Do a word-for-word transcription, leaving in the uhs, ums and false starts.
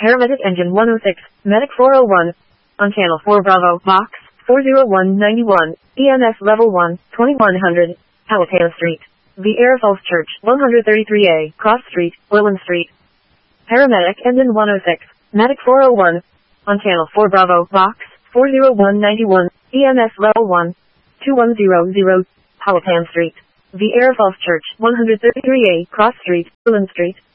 Paramedic Engine one oh six, Medic four oh one. On Channel four Bravo, Box four oh one ninety-one, E M S Level one, twenty-one hundred, Powhatan Street. Vieira Falls Church, one thirty-three A, Cross Street, William Street. Paramedic Engine one oh six, Medic four oh one. On Channel four Bravo, Box four oh one ninety-one, E M S Level one, twenty-one hundred, Powhatan Street. Vieira Falls Church, one thirty-three A, Cross Street, William Street.